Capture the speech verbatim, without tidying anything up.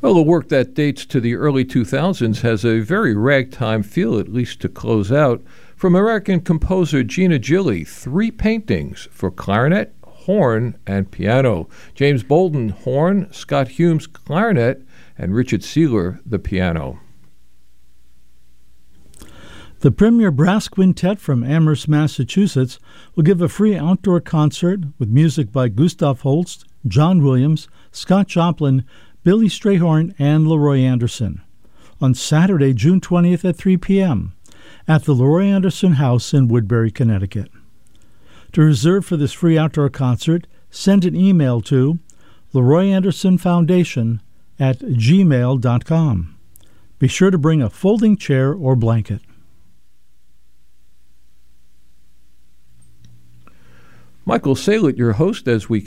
Well, the work that dates to the early two thousands has a very ragtime feel, at least to close out. From American composer Gina Gilli, three paintings for clarinet, horn, and piano. James Bolden, horn, Scott Humes, clarinet, and Richard Seeler, the piano. The Premier Brass Quintet from Amherst, Massachusetts, will give a free outdoor concert with music by Gustav Holst, John Williams, Scott Joplin, Billy Strayhorn, and Leroy Anderson on Saturday, June twentieth at three p.m. at the Leroy Anderson House in Woodbury, Connecticut. To reserve for this free outdoor concert, send an email to Leroy Anderson Foundation at gmail dot com. Be sure to bring a folding chair or blanket. Michael Saylett, your host, as we